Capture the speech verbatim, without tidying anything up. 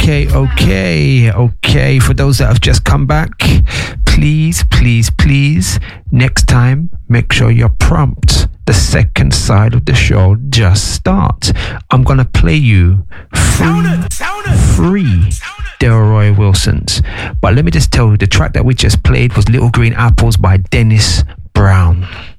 Okay, okay, okay. For those that have just come back, please, please, please, next time, make sure you're prompt. The second side of the show just starts. I'm going to play you free, free Delroy Wilson's. But let me just tell you, the track that we just played was Little Green Apples by Dennis Brown.